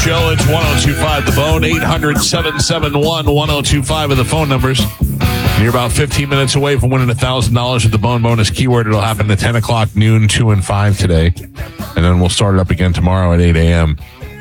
Show. It's 1025 The Bone, 800-771-1025 are the phone numbers. You're about 15 minutes away from winning $1,000 with the Bone bonus keyword. It'll happen at 10 o'clock, noon, 2, and 5 today. And then we'll start it up again tomorrow at 8 a.m.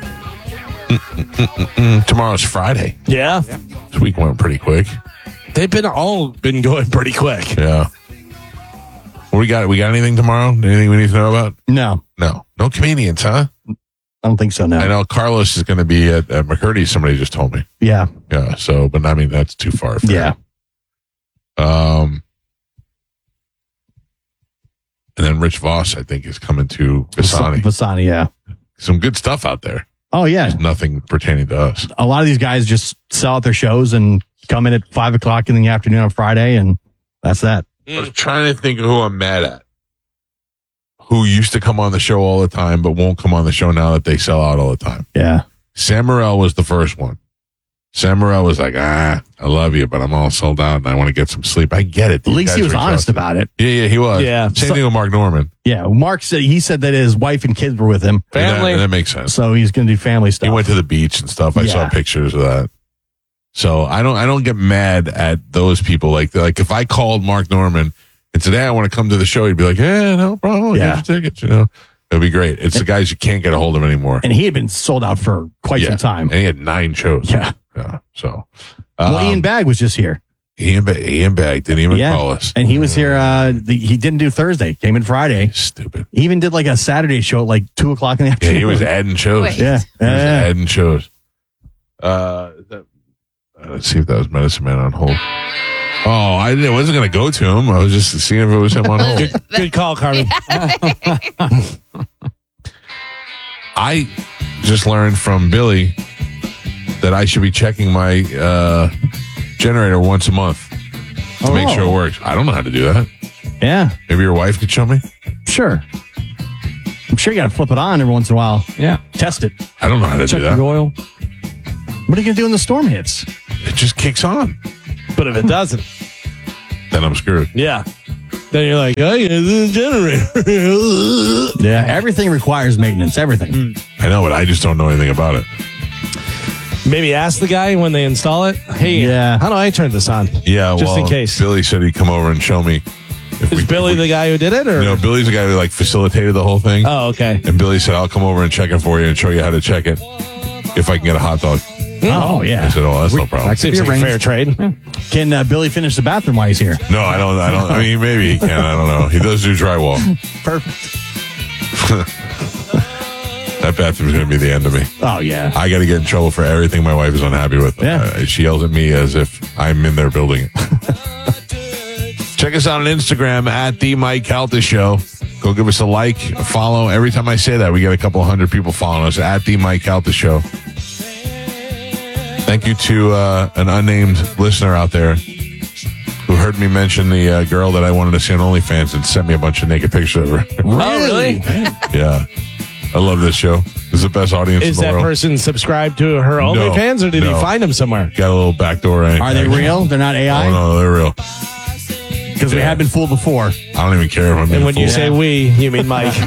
Tomorrow's Friday. Yeah. This week went pretty quick. They've all been going pretty quick. Yeah. What we got? We got anything tomorrow? Anything we need to know about? No. No comedians, huh? I don't think so, no. I know Carlos is going to be at McCurdy. Somebody just told me. Yeah. Yeah. So, but I mean, that's too far. Yeah. And then Rich Voss, I think, is coming to Visani. Visani, yeah. Some good stuff out there. Oh, yeah. There's nothing pertaining to us. A lot of these guys just sell out their shows and come in at 5 o'clock in the afternoon on Friday, and that's that. I was trying to think of who I'm mad at. Who used to come on the show all the time, but won't come on the show now that they sell out all the time. Yeah. Sam Morril was the first one. Sam Morril was like, I love you, but I'm all sold out and I want to get some sleep. I get it. At least he was honest about it. Yeah, he was. Yeah. Same thing with Mark Norman. Yeah. Mark said that his wife and kids were with him. Family. And that makes sense. So he's going to do family stuff. He went to the beach and stuff. I saw pictures of that. So I don't get mad at those people. Like if I called Mark Norman and said, hey, I want to come to the show, he'd be like, yeah, no problem. Yeah. Get your tickets, It'd be great. It's the guys you can't get a hold of anymore. And he had been sold out for quite some time. And he had 9 shows. Yeah. So, Ian Bagg was just here. Ian Bagg didn't even call us. And he was here. He didn't do Thursday. Came in Friday. Stupid. He even did like a Saturday show at like 2 o'clock in the afternoon. Yeah, he was adding shows. Wait. Yeah. He was adding shows. Let's see if that was Medicine Man on hold. Oh, I wasn't going to go to him. I was just seeing if it was him on hold. Good call, Carmen. I just learned from Billy that I should be checking my generator once a month to make sure it works. I don't know how to do that. Yeah. Maybe your wife could show me? Sure. I'm sure you got to flip it on every once in a while. Yeah. Test it. I don't know how to do Check that. your oil. What are you going to do when the storm hits? It just kicks on. But if it doesn't, Then I'm screwed. yeah. Then you're like, oh, this is a generator. Yeah. Everything requires maintenance. Everything. I know, but I just don't know anything about it. Maybe ask the guy when they install it. Hey, Yeah. how do I turn this on? Yeah, Just in case. Billy said he'd come over and show me. Is Billy the guy who did it? Or? No, Billy's the guy who facilitated the whole thing. Oh, okay. And Billy said, I'll come over and check it for you and show you how to check it if I can get a hot dog. Oh, yeah. I said, oh, that's no problem. Seems like a fair trade. Can Billy finish the bathroom while he's here? No, I don't. I mean, maybe he can. I don't know. He does do drywall. Perfect. That bathroom's going to be the end of me. Oh, yeah. I got to get in trouble for everything my wife is unhappy with. Yeah. She yells at me as if I'm in there building it. Check us out on Instagram at The Mike Calta Show. Go give us a like, a follow. Every time I say that, we get a couple hundred people following us at The Mike Calta Show. Thank you to an unnamed listener out there who heard me mention the girl that I wanted to see on OnlyFans and sent me a bunch of naked pictures of her. Oh, really? Yeah. I love this show. This is the best audience Is in the that world. person subscribed to her OnlyFans, or did he find him somewhere? Got a little backdoor. Are they real? They're not AI? Oh, no, they're real. Because we have been fooled before. I don't even care if I'm being And when you fooled. say we, you mean Mike.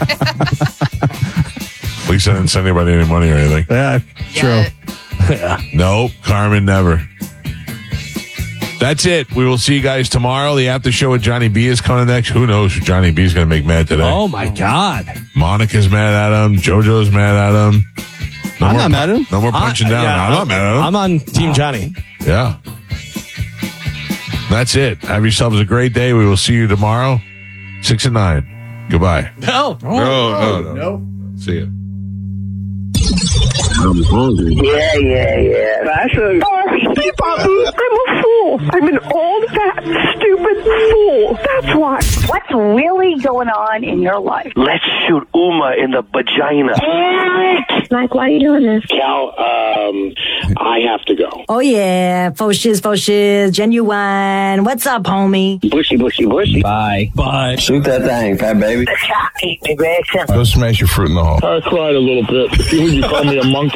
At least I didn't send anybody any money or anything. Yeah, true. Nope, Carmen, never. That's it. We will see you guys tomorrow. The after show with Johnny B is coming next. Who knows who Johnny B is going to make mad today? Oh, my God. Monica's mad at him. JoJo's mad at him. I'm not mad at him. No more punching down. Yeah, I'm not mad at him. I'm on Team Johnny. Yeah. That's it. Have yourselves a great day. We will see you tomorrow, 6 and 9. Goodbye. No. No. See you. I'm hungry. Yeah. That's a... I'm a fool. I'm an old, fat, stupid fool. That's why. What's really going on in your life? Let's shoot Uma in the vagina. Like, why are you doing this? Cal, I have to go. Oh, yeah. Faux shiz, genuine. What's up, homie? Bushy. Bye. Bye. Shoot that thing, fat baby. Go smash your fruit in the hole. I cried a little bit. You call me a monkey.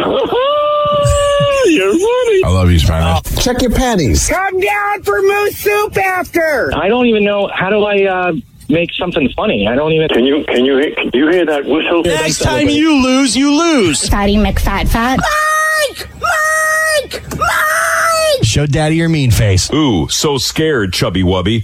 You're funny. I love you, Spanish. Check your panties. Come down for moose soup after. I don't even know. How do I make something funny. I don't even. Can you hear that whistle? Next time you lose, you lose. Fatty McFat. Mike! Show daddy your mean face. Ooh, so scared, chubby wubby.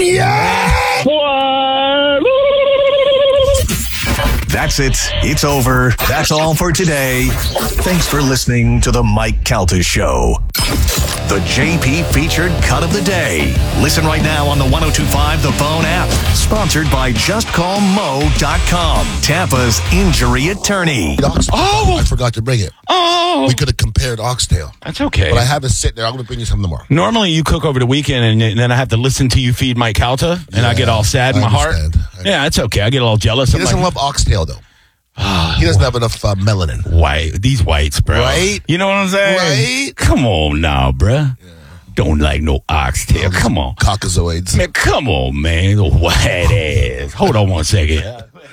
That's it. It's over. That's all for today. Thanks for listening to the Mike Calta Show. The JP featured cut of the day. Listen right now on the 102.5 The Phone app. Sponsored by JustCallMo.com. Tampa's injury attorney. Oh! I forgot to bring it. Oh, We could have compared oxtail. that's okay. But I have it sitting there. I'm going to bring you some tomorrow. Normally, you cook over the weekend, and then I have to listen to you feed Mike Calta, and I get all sad in my heart. Yeah, it's okay. I get a little jealous. He doesn't love oxtail, though. He doesn't have enough melanin. White. These whites, bro. Right? You know what I'm saying? Right? Come on now, bruh. Don't like no oxtail. Come on. Caucasoids. Man, come on, man. The white ass. Hold on one second.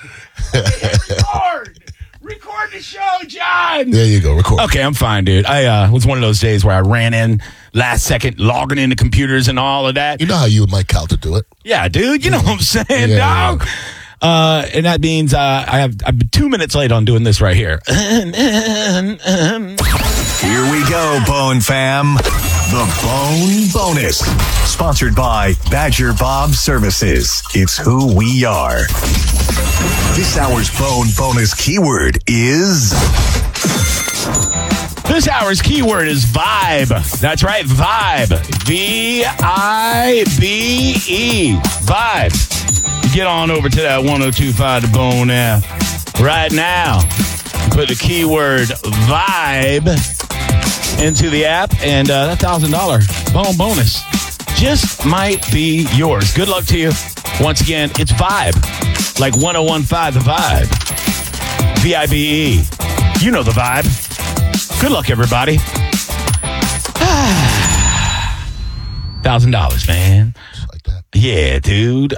Record the show, John. There you go. Record. Okay, I'm fine, dude. I was one of those days where I ran in last second, logging into computers and all of that. You know how you and Mike Calta do it. Yeah, dude. You know what I'm saying, Yeah. dog? And that means I've been 2 minutes late on doing this right here. Here we go, Bone Fam. The Bone Bonus. Sponsored by Badger Bob Services. It's who we are. This hour's Bone Bonus keyword is... This hour's keyword is vibe. That's right, vibe. V-I-B-E. Vibe. Get on over to that 102.5 The Bone app right now. Put the keyword vibe into the app, and that $1,000 Bone Bonus just might be yours. Good luck to you. Once again, it's vibe. Like 101.5 The Vibe. V-I-B-E. You know the vibe. Good luck, everybody. $1,000, man. Just like that. Yeah, dude.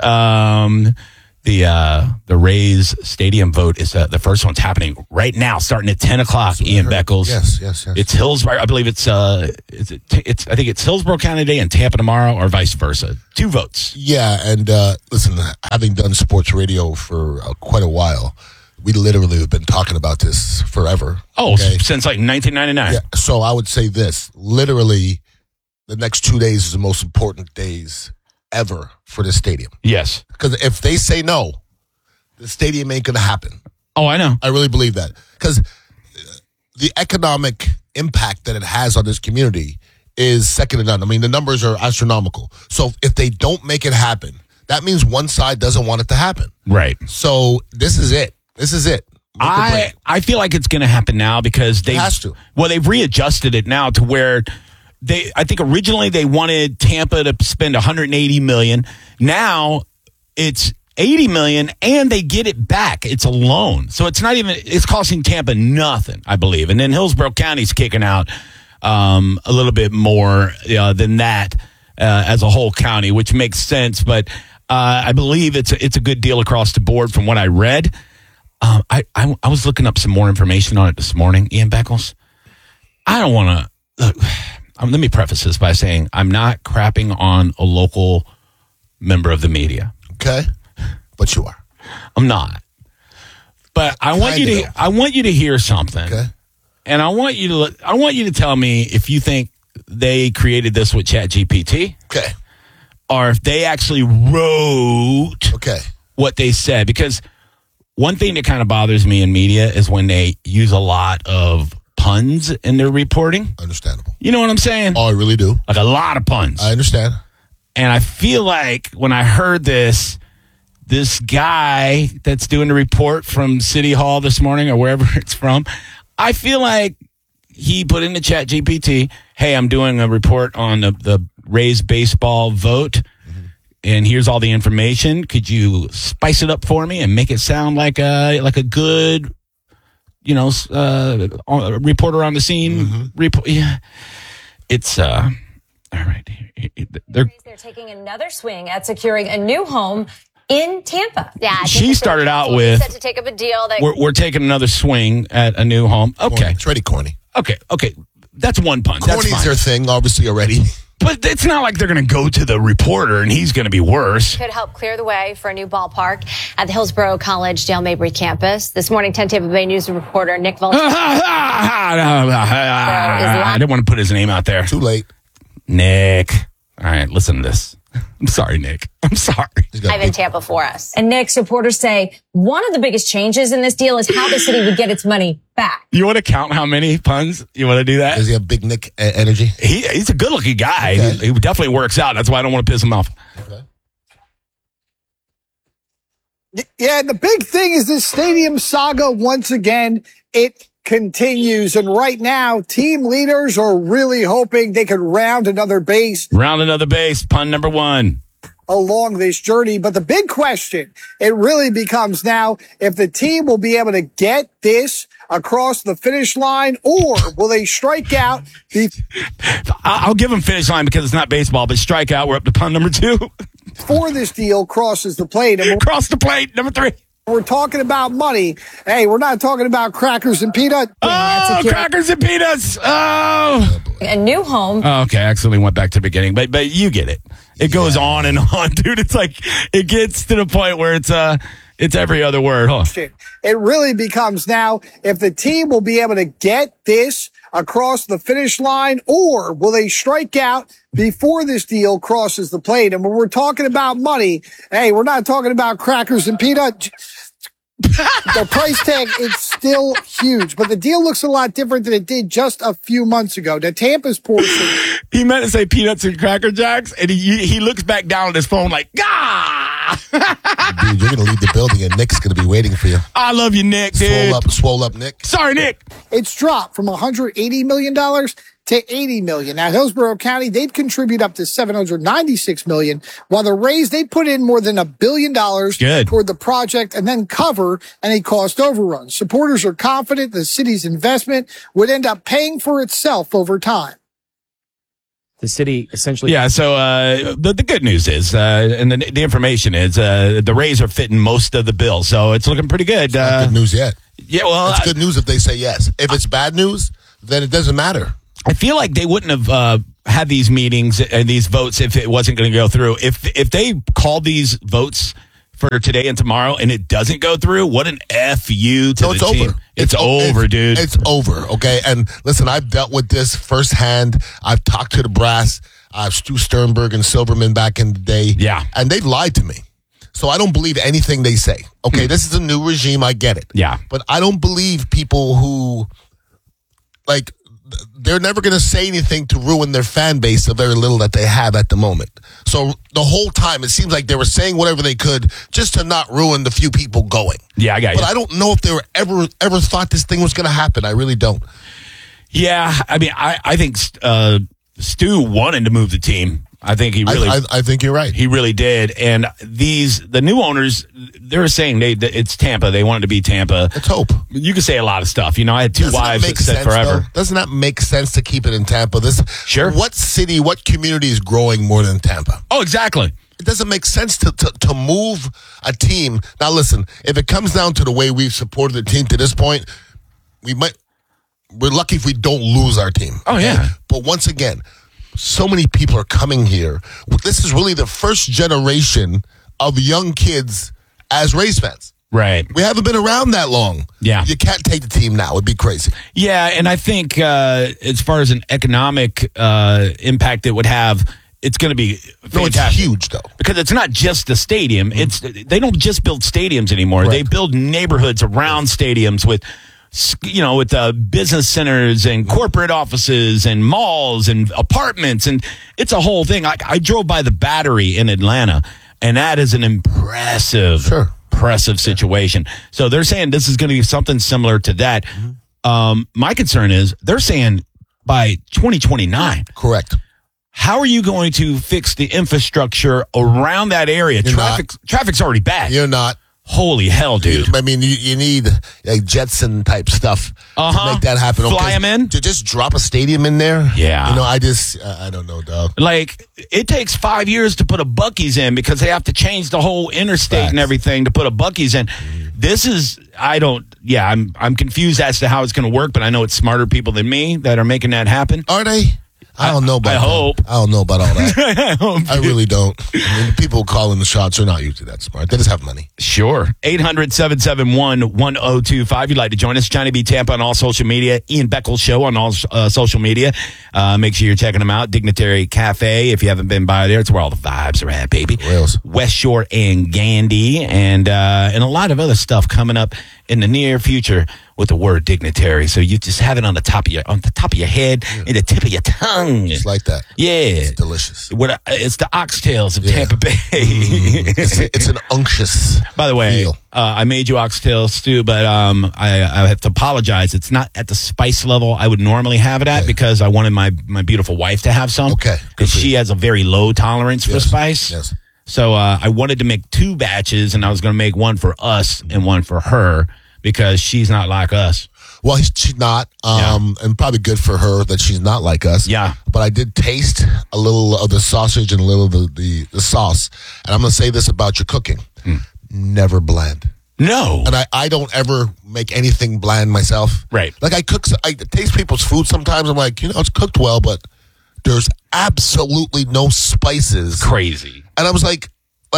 The Rays stadium vote is the first one's happening right now, starting at 10 o'clock. Ian Beckles. Yes. It's Hillsborough. I believe it's I think it's Hillsborough County today and Tampa tomorrow, or vice versa. 2 votes. Yeah, and listen, having done sports radio for quite a while, we literally have been talking about this forever. Oh, okay? since like 1999. Yeah, so I would say this. Literally, the next 2 days is the most important days ever for the stadium. Yes. Because if they say no, the stadium ain't going to happen. Oh, I know. I really believe that. Because the economic impact that it has on this community is second to none. I mean, the numbers are astronomical. So if they don't make it happen, that means one side doesn't want it to happen. Right. So this is it. This is it. I feel like it's going to happen now because It has to. Well, they've readjusted it now to where I think originally they wanted Tampa to spend $180 million. Now it's $80 million, and they get it back. It's a loan, so it's not even. It's costing Tampa nothing, I believe. And then Hillsborough County's kicking out a little bit more than that as a whole county, which makes sense. But I believe it's a good deal across the board from what I read. I was looking up some more information on it this morning, Ian Beckles. I don't want to look. Let me preface this by saying I'm not crapping on a local member of the media. Okay. But you are. I'm not. But I want you to hear something. Okay. And I want you to tell me if you think they created this with ChatGPT. Okay. Or if they actually wrote what they said. Because one thing that kind of bothers me in media is when they use a lot of puns in their reporting. Understandable. You know what I'm saying? Oh, I really do. Like a lot of puns. I understand. And I feel like when I heard this guy that's doing the report from City Hall this morning or wherever it's from, I feel like he put in the ChatGPT, hey, I'm doing a report on the Rays baseball vote, and here's all the information. Could you spice it up for me and make it sound like a good, reporter on the scene? Yeah. It's all right. They're taking another swing at securing a new home in Tampa. Yeah, she started out with set to take up a deal that we're taking another swing at a new home. Okay, It's already corny. Okay, that's one pun. Corny's That's fine. their thing, obviously already. But it's not like they're going to go to the reporter and he's going to be worse. Could help clear the way for a new ballpark at the Hillsborough College Dale Mabry campus. This morning, 10 Tampa Bay News reporter Nick Volter. I didn't want to put his name out there. Too late. Nick. All right, listen to this. I'm sorry, Nick. I'm sorry. Live in Tampa for us. And Nick, supporters say one of the biggest changes in this deal is how the city would get its money back. You want to count how many puns? You want to do that? Does he have big Nick energy? He's a good-looking guy. Okay. He definitely works out. That's why I don't want to piss him off. Okay. Yeah, the big thing is this stadium saga once again. It continues, and right now, team leaders are really hoping they could round another base. Round another base, pun number 1. Along this journey. But the big question, it really becomes now if the team will be able to get this across the finish line, or will they strike out? I'll give them finish line because it's not baseball, but strike out. We're up to pun number 2. Before this deal crosses the plate. And Cross the plate, number 3. We're talking about money. Hey, we're not talking about crackers and peanuts. Oh, crackers and peanuts. Oh. A new home. Oh, okay, I accidentally went back to the beginning, but you get it. It goes on and on, dude. It's like it gets to the point where it's every other word. Huh? It really becomes now if the team will be able to get this across the finish line, or will they strike out before this deal crosses the plate? And when we're talking about money, hey, we're not talking about crackers and peanuts. The price tag, it's still huge, but the deal looks a lot different than it did just a few months ago. Now, Tampa's portion. He meant to say peanuts and Cracker Jacks, and he looks back down at his phone like, "Gah!" Dude, you're going to leave the building, and Nick's going to be waiting for you. I love you, Nick, dude. Swole up, Nick. Sorry, Nick. It's dropped from $180 million to $80 million. Now, Hillsborough County, they'd contribute up to $796 million, while the Rays, they'd put in more than $1 billion toward the project and then cover any cost overruns. Supporters are confident the city's investment would end up paying for itself over time. The city essentially. Yeah, so the good news is, and the information is, the Rays are fitting most of the bill, so it's looking pretty good. It's not good news yet. Yeah, well, it's good news if they say yes. If it's bad news, then it doesn't matter. I feel like they wouldn't have had these meetings and these votes if it wasn't going to go through. If they called these votes for today and tomorrow and it doesn't go through, what an FU to the team. Over. It's over, dude. It's over, okay? And listen, I've dealt with this firsthand. I've talked to the brass, Stu Sternberg and Silverman back in the day. Yeah. And they've lied to me. So I don't believe anything they say. Okay, this is a new regime. I get it. Yeah. But I don't believe people who, like, they're never going to say anything to ruin their fan base, the very little that they have at the moment. So the whole time, it seems like they were saying whatever they could just to not ruin the few people going. Yeah, I got you. But I don't know if they were ever thought this thing was going to happen. I really don't. Yeah, I mean, I think Stu wanted to move the team. I think he really. I think you're right. He really did. And the new owners, they're saying it's Tampa. They want it to be Tampa. Let's hope. You can say a lot of stuff. You know, I had two wives that said forever. Doesn't that make sense to keep it in Tampa? Sure. What city, what community is growing more than Tampa? Oh, exactly. It doesn't make sense to move a team. Now, listen, if it comes down to the way we've supported the team to this point, we're lucky if we don't lose our team. Oh, yeah. But once again, so many people are coming here. This is really the first generation of young kids as Rays fans. Right. We haven't been around that long. Yeah. You can't take the team now. It'd be crazy. Yeah, and I think as far as an economic impact it would have, it's going to be fantastic. No, it's huge, though. Because it's not just the stadium. They don't just build stadiums anymore. Right. They build neighborhoods around stadiums with business centers and corporate offices and malls and apartments. And it's a whole thing. I drove by the Battery in Atlanta, and that is an impressive situation. So they're saying this is going to be something similar to that. Mm-hmm. My concern is they're saying by 2029. Correct. How are you going to fix the infrastructure around that area? Traffic's already bad. You're not. Holy hell, dude. I mean, you need like Jetson type stuff to make that happen. Fly them in? To just drop a stadium in there? Yeah. You know, I don't know, dog. Like, it takes 5 years to put a Buc-ee's in because they have to change the whole interstate and everything to put a Buc-ee's in. This is, I'm confused as to how it's going to work, but I know it's smarter people than me that are making that happen. Are they? I don't know about I hope. that. I don't know about all that. I hope. I really don't. I mean, the people calling the shots are not usually that smart. They just have money. Sure. 800-771-1025. You'd like to join us. Johnny B. Tampa on all social media. Ian Beckles Show on all social media. Make sure you're checking them out. Dignitary Cafe, if you haven't been by there. It's where all the vibes are at, baby. Rails. West Shore and Gandy. And a lot of other stuff coming up in the near future with the word dignitary. So you just have it on the top of your head and the tip of your tongue. Just like that. Yeah. It's delicious. It's the oxtails of Tampa Bay. It's an unctuous. By the way, meal. I made you oxtail stew, but I have to apologize. It's not at the spice level I would normally have it at because I wanted my beautiful wife to have some. Okay. Because she has a very low tolerance for spice. Yes. So I wanted to make 2 batches, and I was going to make one for us and one for her because she's not like us. Well, she's not, and probably good for her that she's not like us. Yeah. But I did taste a little of the sausage and a little of the sauce. And I'm going to say this about your cooking. Never bland. No. And I don't ever make anything bland myself. Right. Like I taste people's food sometimes. I'm like, it's cooked well, but there's absolutely no spices. Crazy. And I was like,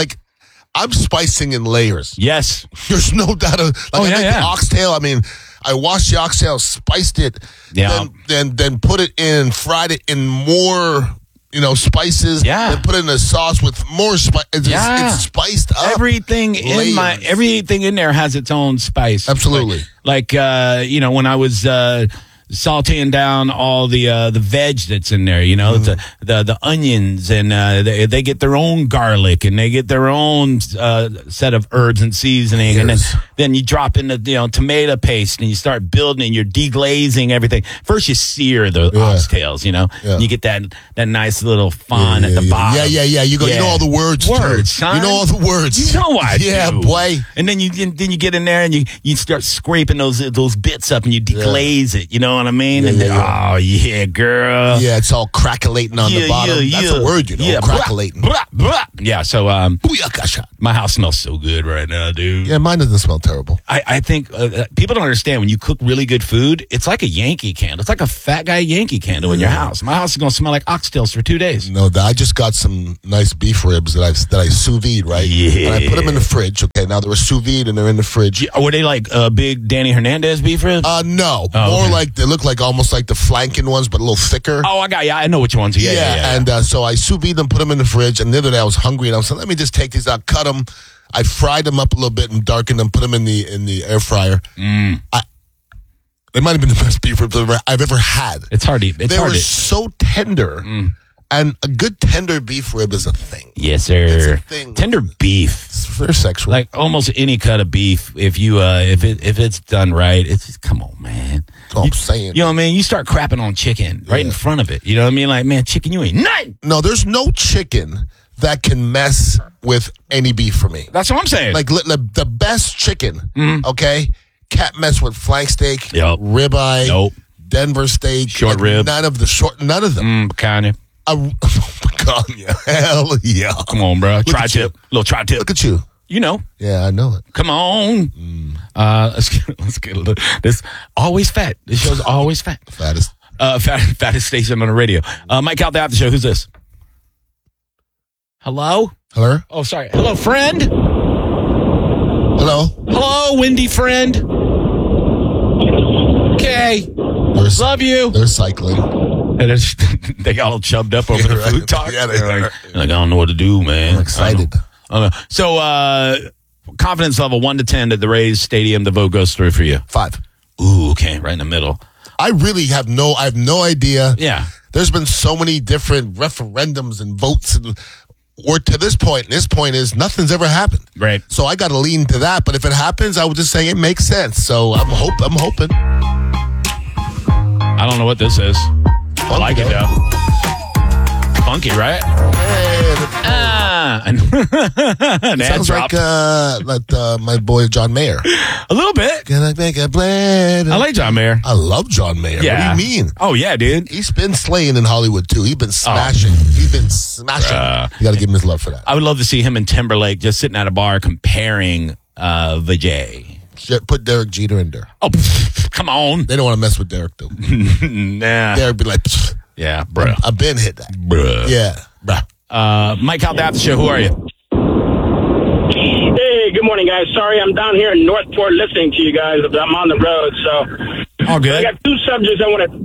I'm spicing in layers. Yes. There's no doubt. I make the oxtail. I mean, I washed the oxtail, spiced it, then put it in, fried it in more, spices. Yeah. Then put it in a sauce with more spice. It's spiced up. Everything in there has its own spice. Absolutely. Like when I was salting down all the veg that's in there, the onions, and they get their own garlic, and they get their own set of herbs and seasoning, and then you drop in the tomato paste, and you start building, and you're deglazing everything. First, you sear the oxtails, you get that nice little fond at the bottom. Yeah. You know all the words, son. You know all the words. You know I do. Yeah, boy. And then you get in there and you start scraping those bits up, and you deglaze it. You know what I mean? Oh yeah, girl. Yeah, it's all crackulating on the bottom. That's a word, crackulating. Yeah. So my house smells so good right now, dude. Yeah, mine doesn't smell terrible. I think people don't understand when you cook really good food. It's like a Yankee candle. It's like a fat guy Yankee candle in your house. My house is gonna smell like oxtails for 2 days. No, I just got some nice beef ribs that I sous vide, right? Yeah. And I put them in the fridge. Okay, now they're sous vide and they're in the fridge. Were they like big Danny Hernandez beef ribs? No, more like they look like almost like the flanking ones, but a little thicker. Oh, I got you. I know which ones. Yeah. And so I sous vide them, put them in the fridge. And the other day I was hungry, and I was like, let me just take these out, cut them. I fried them up a little bit and darkened them, put them in the air fryer. They might have been the best beef ribs I've ever had. It's hard to. They were so tender. And a good tender beef rib is a thing. Yes, sir. It's a thing. Tender beef. It's very sexual. Like almost any cut of beef, if it's done right, it's just, come on, man. That's all I'm saying. You know what I mean? You start crapping on chicken right in front of it. You know what I mean? Like, man, chicken, you ain't nothing. No, there's no chicken that can mess with any beef for me. That's what I'm saying. Like the best chicken, okay, can't mess with flank steak, ribeye, Denver steak, short rib. None of them. Kind of. Hell yeah. Come on, bro. Tri-tip. Little tri-tip. Look at you. You know. Yeah, I know it. Come on. Let's get a little. This always fat. This show's always fat. Fattest. Fattest station on the radio. Mike out there after the show. Who's this? Hello? Hello? Oh, sorry. Hello, friend? Hello? Hello, windy friend? Okay. Love you. They're cycling. And they got all chubbed up over the food talk. Yeah, they are. Like, I don't know what to do, man. I'm excited. I don't know. So, confidence level 1 to 10 at the Rays Stadium, the vote goes through for you. 5. Ooh, okay. Right in the middle. I really have no idea. Yeah. There's been so many different referendums and votes or to this point is nothing's ever happened. Right. So I got to lean to that. But if it happens, I would just say it makes sense. So I'm hoping. I don't know what this is. I like it though. Funky, right? Sounds like my boy John Mayer. A little bit. Can I make a blend? I like John Mayer. I love John Mayer. Yeah. What do you mean? Oh yeah, dude. He's been slaying in Hollywood too. He's been smashing. You got to give him his love for that. I would love to see him and Timberlake just sitting at a bar comparing Vijay. Put Derek Jeter in there. Oh, come on. They don't want to mess with Derek, though. Nah. Derek be like, Yeah, bruh. I've been hit that. Bruh. Yeah, bruh. Mike out the after show. Who are you? Hey, good morning, guys. Sorry, I'm down here in Northport listening to you guys. I'm on the road, so all good. I got two subjects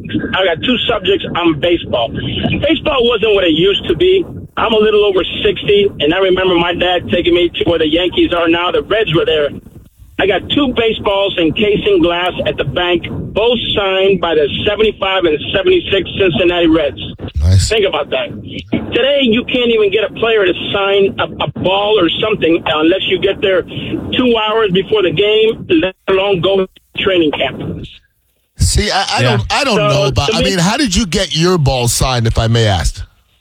on baseball. Baseball wasn't what it used to be. I'm a little over 60, and I remember my dad taking me to where the Yankees are now. The Reds were there. I got two baseballs encasing glass at the bank, both signed by the 75 and 76 Cincinnati Reds. Nice. Think about that. Today, you can't even get a player to sign a ball or something unless you get there 2 hours before the game, let alone go to training camp. See, I don't know about. I mean, how did you get your ball signed, if I may ask?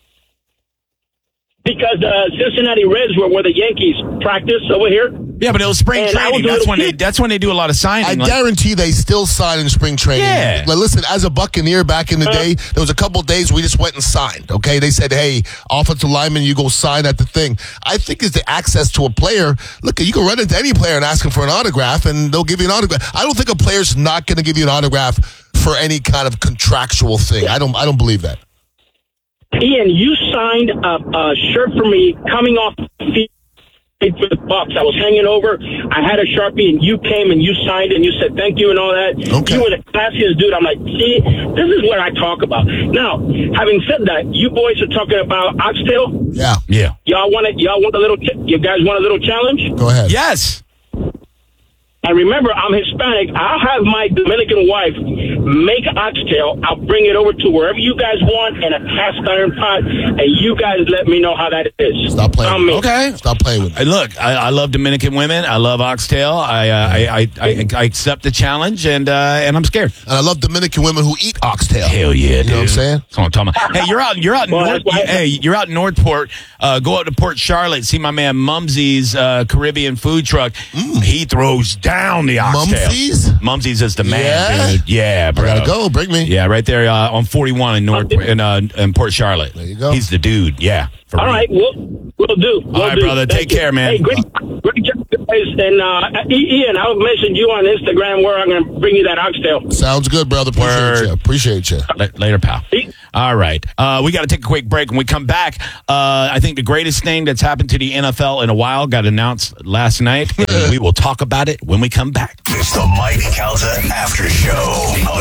Because the Cincinnati Reds were where the Yankees practice over here. Yeah, but it was spring training. That's when they do a lot of signing. I guarantee they still sign in spring training. Yeah. Like, listen, as a Buccaneer back in the day, there was a couple of days we just went and signed. Okay, they said, "Hey, offensive lineman, you go sign at the thing." I think it's the access to a player. Look, you can run into any player and ask him for an autograph, and they'll give you an autograph. I don't think a player's not going to give you an autograph for any kind of contractual thing. I don't believe that. Ian, you signed a shirt for me coming off the field for the Bucs. I was hanging over. I had a Sharpie, and you came and you signed and you said thank you and all that. Okay. You were the classiest dude. I'm like, see, this is what I talk about. Now, having said that, you boys are talking about oxtail. Yeah. Y'all want a little? You guys want a little challenge? Go ahead. Yes. And remember, I'm Hispanic. I'll have my Dominican wife make oxtail. I'll bring it over to wherever you guys want in a cast iron pot, and you guys let me know how that is. Stop playing. Okay. Stop playing with me. Look, I love Dominican women. I love oxtail. I accept the challenge, and I'm scared. And I love Dominican women who eat oxtail. Hell yeah, dude. You know what I'm saying? That's what I'm talking about. Hey, you're out in Northport. Go up to Port Charlotte. See my man Mumsy's Caribbean food truck. He throws down the oxtail. Mumsy's is the man, dude. Yeah, bro. I gotta go. Bring me. Yeah, right there on 41 in Port Charlotte. There you go. He's the dude. Yeah. All right, we'll do. All right, brother. Take care, man. Hey, great job, guys. And Ian, I'll mention you on Instagram where I'm going to bring you that oxtail. Sounds good, brother. Appreciate you. Later, pal. All right. We got to take a quick break. When we come back, I think the greatest thing that's happened to the NFL in a while got announced last night. And we will talk about it when we come back. It's the Mike Calta After Show on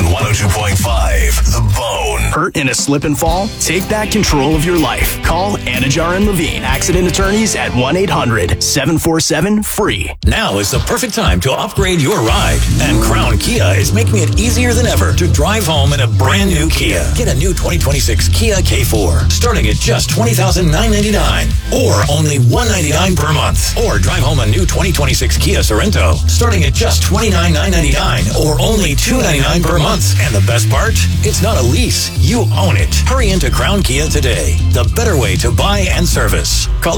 102.5 The Bone. Hurt in a slip and fall? Take back control of your life. Call Anajar and Levine, accident attorneys at 1-800-747-FREE. Now is the perfect time to upgrade your ride. And Crown Kia is making it easier than ever to drive home in a brand new Kia. Get a new 2026 Kia K4 starting at just $20,999 or only $199 per month. Or drive home a new 2026 Kia Sorento starting at just $29,999 or only $299 per month. And the best part? It's not a lease. You own it. Hurry into Crown Kia today. The better way to buy and service. Call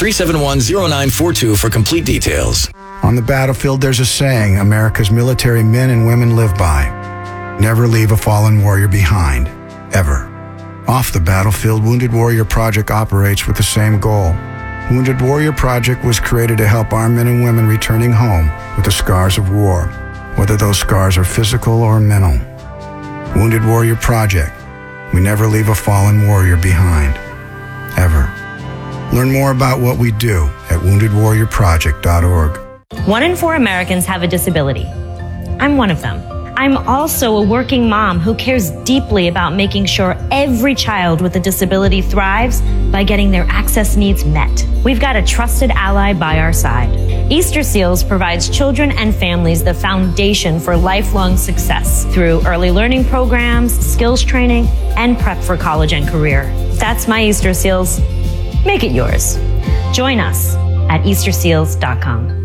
800-371-0942 for complete details. On the battlefield, there's a saying America's military men and women live by. Never leave a fallen warrior behind. Ever. Off the battlefield, Wounded Warrior Project operates with the same goal. Wounded Warrior Project was created to help our men and women returning home with the scars of war, whether those scars are physical or mental. Wounded Warrior Project. We never leave a fallen warrior behind. Ever. Learn more about what we do at woundedwarriorproject.org. 1 in 4 Americans have a disability. I'm one of them. I'm also a working mom who cares deeply about making sure every child with a disability thrives by getting their access needs met. We've got a trusted ally by our side. Easter Seals provides children and families the foundation for lifelong success through early learning programs, skills training, and prep for college and career. That's my Easter Seals. Make it yours. Join us at easterseals.com.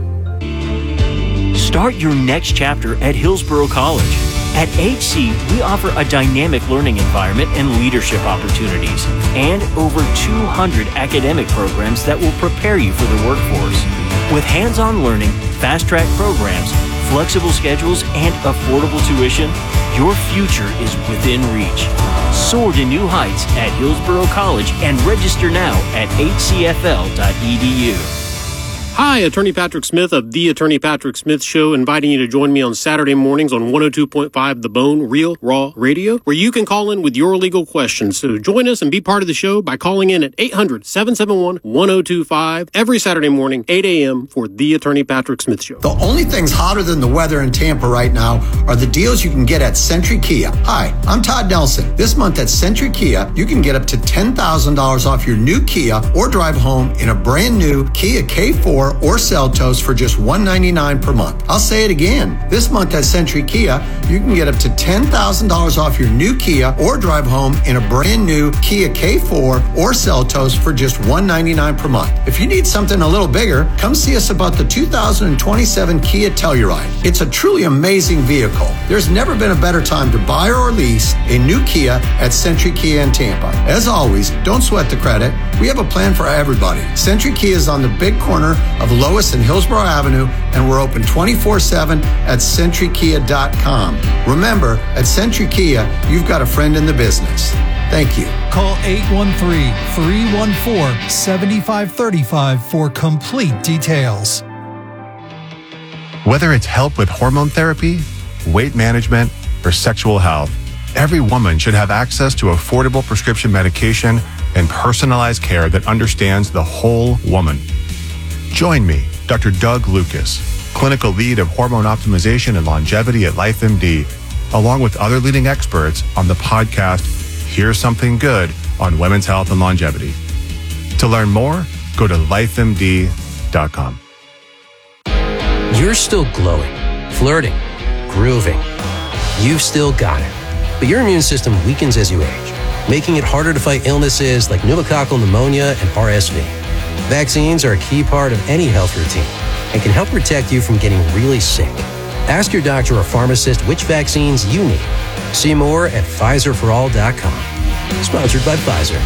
Start your next chapter at Hillsborough College. At HC, we offer a dynamic learning environment and leadership opportunities, and over 200 academic programs that will prepare you for the workforce. With hands-on learning, fast-track programs, flexible schedules, and affordable tuition, your future is within reach. Soar to new heights at Hillsborough College and register now at hcfl.edu. Hi, Attorney Patrick Smith of The Attorney Patrick Smith Show, inviting you to join me on Saturday mornings on 102.5 The Bone, Real Raw Radio, where you can call in with your legal questions. So join us and be part of the show by calling in at 800-771-1025 every Saturday morning, 8 a.m. for The Attorney Patrick Smith Show. The only things hotter than the weather in Tampa right now are the deals you can get at Century Kia. Hi, I'm Todd Nelson. This month at Century Kia, you can get up to $10,000 off your new Kia or drive home in a brand new Kia K4 or Seltos for just $199 per month. I'll say it again. This month at Century Kia, you can get up to $10,000 off your new Kia or drive home in a brand new Kia K4 or Seltos for just $199 per month. If you need something a little bigger, come see us about the 2027 Kia Telluride. It's a truly amazing vehicle. There's never been a better time to buy or lease a new Kia at Century Kia in Tampa. As always, don't sweat the credit. We have a plan for everybody. Century Kia is on the big corner of Lois and Hillsborough Avenue, and we're open 24/7 at CenturyKia.com. Remember, at Century Kia, you've got a friend in the business. Thank you. Call 813-314-7535 for complete details. Whether it's help with hormone therapy, weight management, or sexual health, every woman should have access to affordable prescription medication and personalized care that understands the whole woman. Join me, Dr. Doug Lucas, clinical lead of hormone optimization and longevity at LifeMD, along with other leading experts on the podcast Here's Something Good on Women's Health and Longevity. To learn more, go to lifemd.com. You're still glowing, flirting, grooving. You've still got it. But your immune system weakens as you age, making it harder to fight illnesses like pneumococcal pneumonia and RSV. Vaccines are a key part of any health routine and can help protect you from getting really sick. Ask your doctor or pharmacist which vaccines you need. See more at PfizerForAll.com. Sponsored by Pfizer.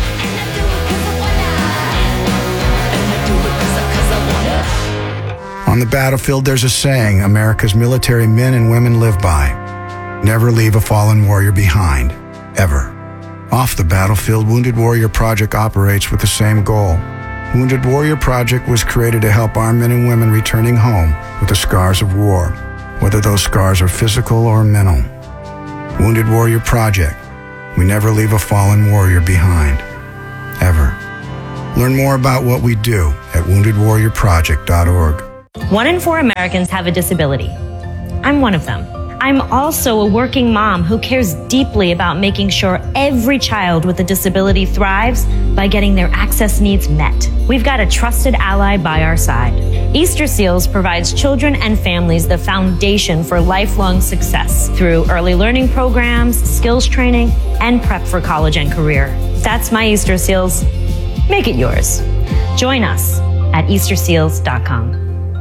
On the battlefield, there's a saying America's military men and women live by. Never leave a fallen warrior behind, ever. Off the battlefield, Wounded Warrior Project operates with the same goal. Wounded Warrior Project was created to help our men and women returning home with the scars of war, whether those scars are physical or mental. Wounded Warrior Project. We never leave a fallen warrior behind, ever. Learn more about what we do at woundedwarriorproject.org. 1 in 4 Americans have a disability. I'm one of them. I'm also a working mom who cares deeply about making sure every child with a disability thrives by getting their access needs met. We've got a trusted ally by our side. Easter Seals provides children and families the foundation for lifelong success through early learning programs, skills training, and prep for college and career. That's my Easter Seals. Make it yours. Join us at easterseals.com.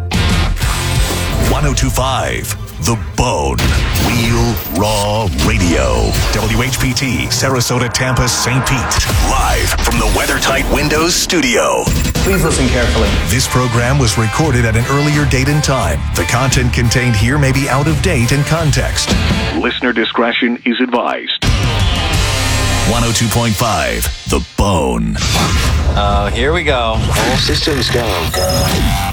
1025 The Bone. Real Raw Radio. WHPT, Sarasota, Tampa, St. Pete. Live from the WeatherTight Windows studio. Please listen carefully. This program was recorded at an earlier date and time. The content contained here may be out of date in context. Listener discretion is advised. 102.5 The Bone. Here we go. All systems go.